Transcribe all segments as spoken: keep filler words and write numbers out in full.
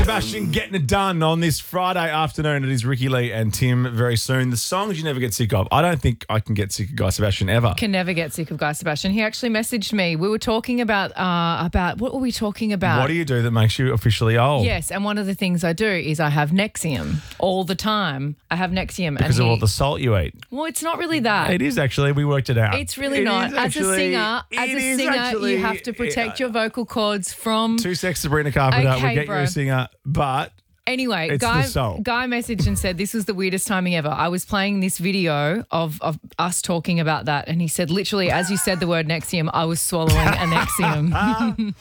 Sebastian getting it done on this Friday afternoon. It is Ricky Lee and Tim very soon. The songs you never get sick of. I don't think I can get sick of Guy Sebastian ever. Can never get sick of Guy Sebastian. He actually messaged me. We were talking about, uh, about what were we talking about? What do you do that makes you officially old? Yes, and one of the things I do is I have Nexium all the time. I have Nexium. Because and of he, all the salt you eat. Well, it's not really that. It is actually. We worked it out. It's really It not. is As a actually- singer, as it a is singer, actually- you have to protect your vocal cords from. Two sex Sabrina Carpenter Okay, will get bro. you a singer, but Anyway, It's Guy, the salt. Guy messaged and said, this was the weirdest timing ever. I was playing this video of, of us talking about that, and he said, literally, as you said the word Nexium, I was swallowing a Nexium.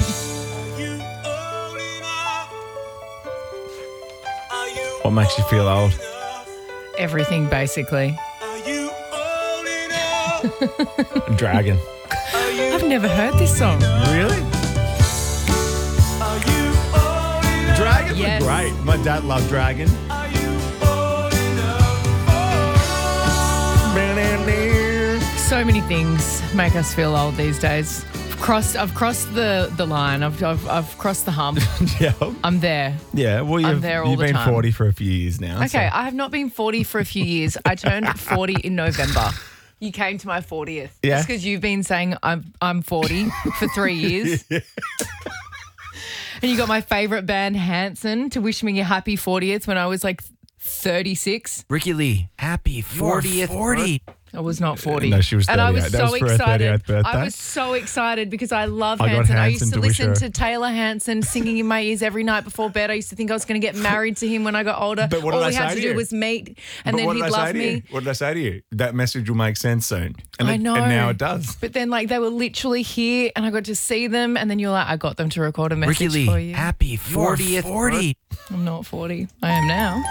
what makes you feel old? Everything, basically. Dragon. I've never heard this song. Really? Dragons Yes. were great. My dad loved Dragon. So many things make us feel old these days. I've crossed, I've crossed the, the line. I've, I've, I've crossed the hump. yeah. I'm there. Yeah. Well, you've, there all you've the been time. forty for a few years now. Okay, so- I have not been forty for a few years. I turned forty in November. You came to my fortieth. Yeah. Just because you've been saying I'm I'm forty for three years. And you got my favourite band, Hanson, to wish me a happy fortieth when I was like thirty-six. Ricky Lee, happy fortieth. forty. I was not forty. No, she was And I was thirty-eight. That so was for her excited. thirty-eighth birthday. I was so excited because I love I got Hanson. I Hanson used to, to wish listen her. to Taylor Hanson singing in my ears every night before bed. I used to think I was going to get married to him when I got older. But what did All I we had say to to do you? was meet and But then what he'd did I love say to me. you? What did I say to you? That message will make sense soon. And I it- know. And now it does. But then, like, they were literally here and I got to see them. And then you're like, I got them to record a message Ricky for Lee, you. happy fortieth. forty. I'm not forty. I am now.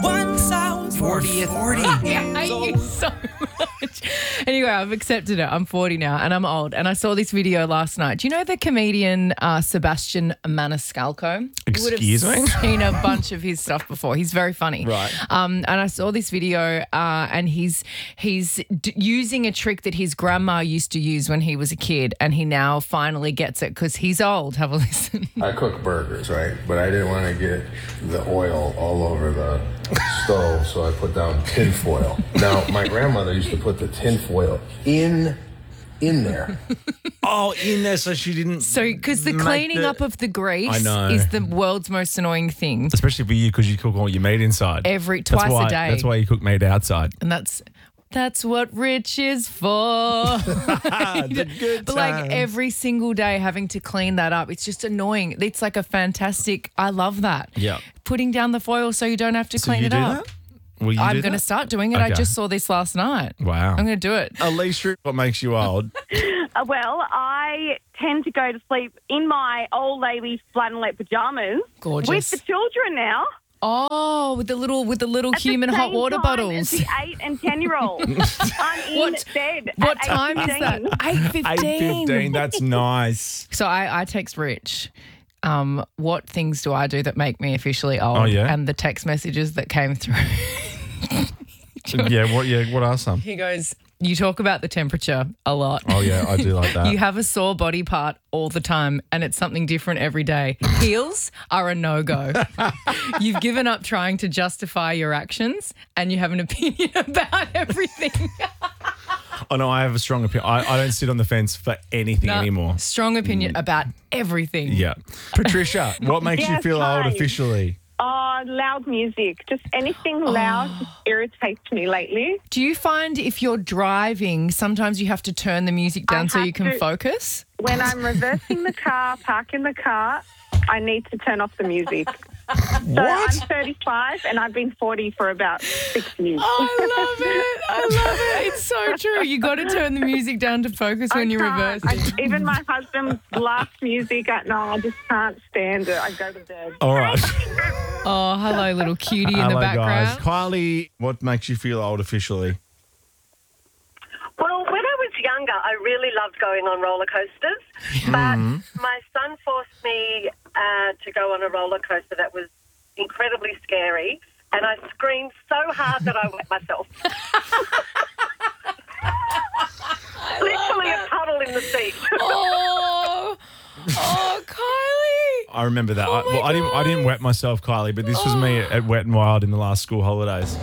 fortieth. forty. I hate you so much. Anyway, I've accepted it. I'm forty now and I'm old. And I saw this video last night. Do you know the comedian uh, Sebastian Maniscalco? You would Excuse have me? seen a bunch of his stuff before. He's very funny. Right. Um, and I saw this video uh, and he's he's d- using a trick that his grandma used to use when he was a kid, and he now finally gets it because he's old. Have a listen. I cook burgers, right? But I didn't want to get the oil all over the stove, so I put down tin foil. Now, my grandmother used to put the tin foil in in there. Oh, in there so she didn't. So, because the make cleaning the- up of the grease I know. is the world's most annoying thing. Especially for you because you cook all your meat inside. Every- That's twice a why- day. That's why you cook meat outside. And that's that's what rich is for. The good But like times. every single day having to clean that up, it's just annoying. It's like a fantastic, I love that. Yeah. Putting down the foil so you don't have to So clean you it do up. that? Will you I'm do going to that? start doing it. I Okay. just saw this last night. Wow. I'm going to do it. Alicia, what makes you old? Uh, well, I tend to go to sleep in my old lady flannelette pajamas Gorgeous. with the children now. Oh, with the little with the little At the human hot same water time bottles. as the eight and ten year olds. I'm in What- bed. What at time is that? eight fifteen. eight fifteen. eight fifteen. That's nice. So I, I text Rich, um, what things do I do that make me officially old? Oh, yeah? And the text messages that came through. yeah. What? Yeah. What are some? He goes, you talk about the temperature a lot. Oh yeah, I do like that. You have a sore body part all the time and it's something different every day. Heels are a no-go. You've given up trying to justify your actions and you have an opinion about everything. Oh no, I have a strong opinion. I, I don't sit on the fence for anything No, anymore. Strong opinion about everything. Yeah. Patricia, what makes you Yes, feel old hi. officially? Oh, loud music. Just anything loud Oh. just irritates me lately. Do you find if you're driving, sometimes you have to turn the music down I so have you can to. focus? When I'm reversing the car, parking the car, I need to turn off the music. So I'm thirty-five and I've been forty for about six years. I love it. I love it. It's so true. You got to turn the music down to focus when I you're can't. reversing. I, even my husband blasts music. I, no, I just can't stand it. I go to bed. All right. Oh, hello, little cutie in Hello, the guys. background. Kylie, what makes you feel old officially? Well, when I was younger, I really loved going on roller coasters, but my son forced me uh, to go on a roller coaster that was incredibly scary, and I screamed so hard that I wet myself. Literally a puddle in the seat. Oh, oh, Kylie. I remember that. I, well, I didn't. I didn't wet myself, Kylie, but this was me at, at Wet and Wild in the last school holidays.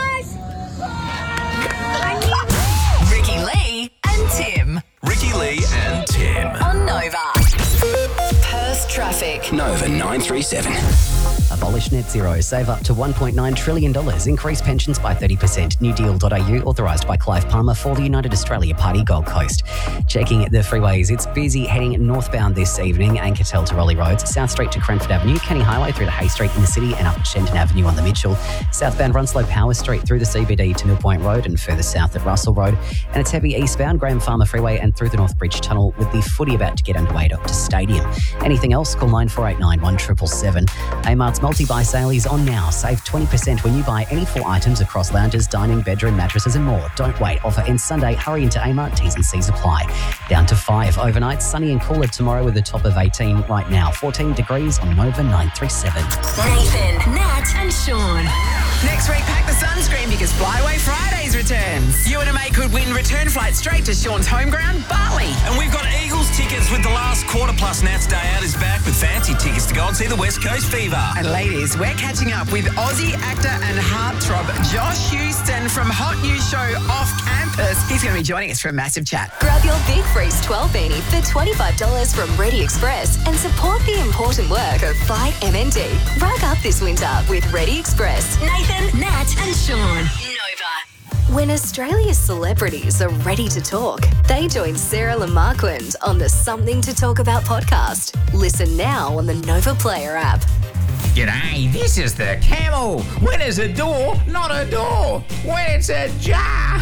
Ricky Lee and Tim. Ricky Lee and Tim. On Nova. Perth traffic. Nova nine three seven. Abolish net zero. Save up to one point nine trillion dollars. Increase pensions by thirty percent. New deal dot a u, authorised by Clive Palmer for the United Australia Party Gold Coast. Checking the freeways, it's busy heading northbound this evening. Ankertel to Raleigh Roads, South Street to Cranford Avenue, Kenny Highway through to Hay Street in the city and up at Shenton Avenue on the Mitchell. Southbound Runslow Power Street through the C B D to Mill Point Road and further south at Russell Road. And it's heavy eastbound Graham Farmer Freeway and through the North Bridge Tunnel with the footy about to get underway to Optus Stadium. Anything else? Call nine four eight nine one seven seven seven. Amart's multi-buy sale is on now. Save twenty percent when you buy any four items across lounges, dining, bedroom, mattresses and more. Don't wait. Offer ends Sunday. Hurry into Amart. T's and C's apply. Down to five overnight. Sunny and cooler tomorrow with a top of eighteen. Right now, fourteen degrees on Nova nine three seven. Nathan, Nat and Sean. Next week, pack the sunscreen because Flyaway Fridays returns. You and a mate could win return flights straight to Sean's home ground, Bali. And we've got Eagles tickets with the last quarter plus Nats Day Out is back with fancy tickets to go and see the West Coast Fever. And ladies, we're catching up with Aussie actor and heartthrob Josh Houston from Hot News Show Off Campus. He's going to be joining us for a massive chat. Grab your Big Freeze twelve beanie for twenty-five dollars from Ready Express and support the important work of Fight M N D. Rug up this winter with Ready Express. Nathan, Nat and Sean. Nova. When Australia's celebrities are ready to talk, they join Sarah Lamarquand on the Something to Talk About podcast. Listen now on the Nova Player app. G'day, this is the Camel. When it's a door, not a door. When it's a jar.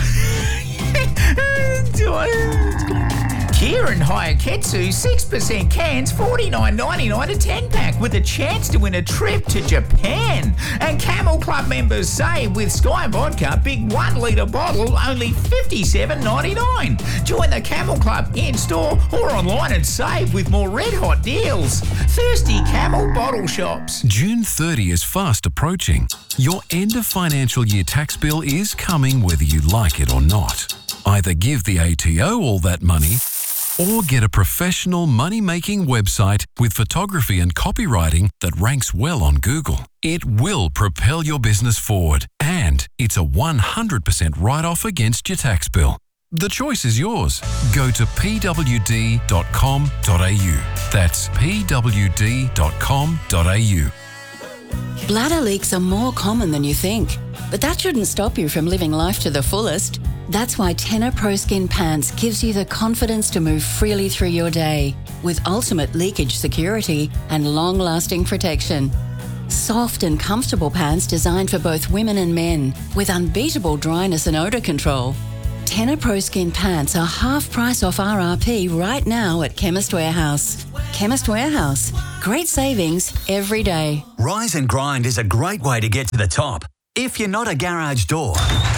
Kieran Hayaketsu, six percent cans, forty-nine ninety-nine a ten pack with a chance to win a trip to Japan. And Camel Club members save with Sky Vodka, big one litre bottle, only fifty-seven ninety-nine. Join the Camel Club in-store or online and save with more red-hot deals. Thirsty Camel bottle shops. June thirtieth is fast approaching. Your end of financial year tax bill is coming whether you like it or not. Either give the A T O all that money or get a professional money-making website with photography and copywriting that ranks well on Google. It will propel your business forward, and it's a one hundred percent write-off against your tax bill. The choice is yours. Go to p w d dot com dot a u. That's p w d dot com dot a u. Bladder leaks are more common than you think, but that shouldn't stop you from living life to the fullest. That's why Tenor Pro Skin Pants gives you the confidence to move freely through your day with ultimate leakage security and long-lasting protection. Soft and comfortable pants designed for both women and men with unbeatable dryness and odour control. Tenor Pro Skin Pants are half price off R R P right now at Chemist Warehouse. Chemist Warehouse. Great savings every day. Rise and Grind is a great way to get to the top if you're not a garage door.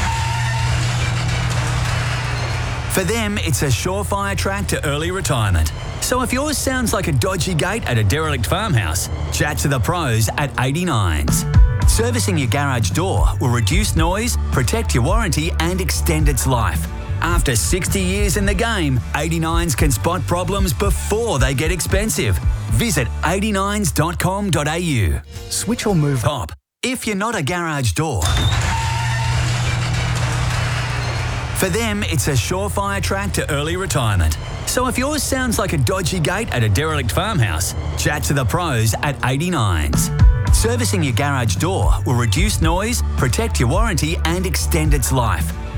For them, it's a surefire track to early retirement. So if yours sounds like a dodgy gate at a derelict farmhouse, chat to the pros at eighty-nines. Servicing your garage door will reduce noise, protect your warranty and extend its life. After sixty years in the game, eighty-nines can spot problems before they get expensive. Visit eighty-nines dot com dot a u. Switch or move top if you're not a garage door. For them, it's a surefire track to early retirement. So if yours sounds like a dodgy gate at a derelict farmhouse, chat to the pros at eighty-nines. Servicing your garage door will reduce noise, protect your warranty and extend its life.